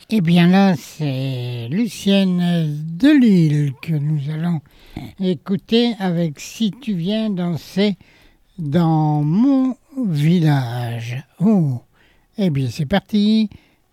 Eh bien là, c'est Lucienne Delille que nous allons écouter avec Si tu viens danser dans mon village. Oh, eh bien c'est parti.